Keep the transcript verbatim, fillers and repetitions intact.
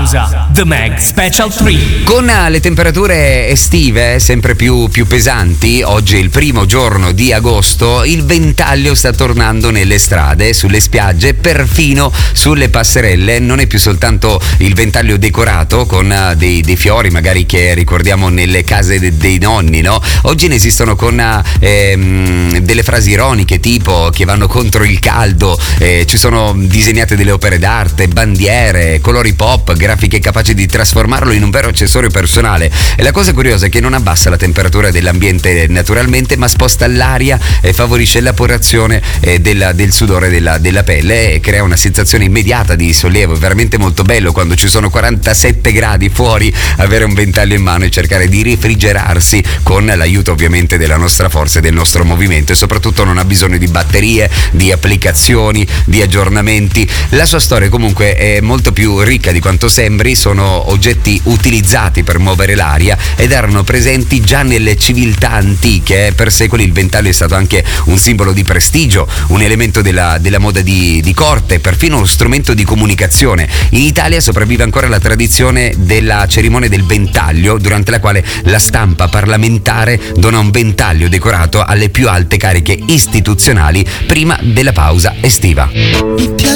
pausa. The Mag Special tre. Con le temperature estive sempre più, più pesanti, oggi è il primo giorno di agosto, il ventaglio sta tornando nelle strade, sulle spiagge, perfino sulle passerelle. Non è più soltanto il ventaglio decorato con dei, dei fiori magari che ricordiamo nelle case de, dei nonni, no? Oggi ne esistono con ehm, delle frasi ironiche tipo che vanno contro il caldo, eh, ci sono disegnate delle opere d'arte, bandiere, colori pop, grafiche capaci di trasformarlo in un vero accessorio personale. E la cosa curiosa è che non abbassa la temperatura dell'ambiente naturalmente, ma sposta l'aria e favorisce l'evaporazione eh, della, del sudore della, della pelle e crea una sensazione immediata di sollievo. È veramente molto bello quando ci sono quarantasette gradi fuori, avere un ventaglio in mano e cercare di refrigerarsi con l'aiuto ovviamente della nostra forza e del nostro movimento, e soprattutto non ha bisogno di batterie, di applicazioni, di aggiornamenti. La sua storia comunque è molto più ricca di quanto sembri. Sono oggetti utilizzati per muovere l'aria ed erano presenti già nelle civiltà antiche. Per secoli il ventaglio è stato anche un simbolo di prestigio, un elemento della, della moda di, di corte, perfino uno strumento di comunicazione. In Italia sopravvive ancora la tradizione della cerimonia del ventaglio, durante la quale la stampa parlamentare dona un ventaglio decorato alle più alte cariche istituzionali prima della pausa estiva.